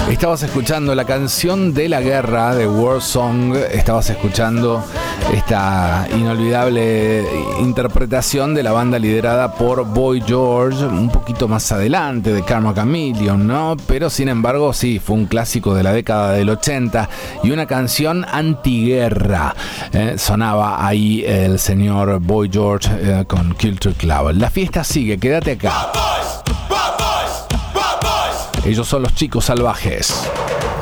Estabas escuchando la canción de la guerra de War Song. Estabas escuchando esta inolvidable interpretación de la banda liderada por Boy George, un poquito más adelante de Karma Chameleon, ¿no? Pero sin embargo, sí, fue un clásico de la década del 80 y una canción antiguerra. Sonaba ahí el señor Boy George con Culture Club. La fiesta sigue, quédate acá. Ellos son los Chicos Salvajes.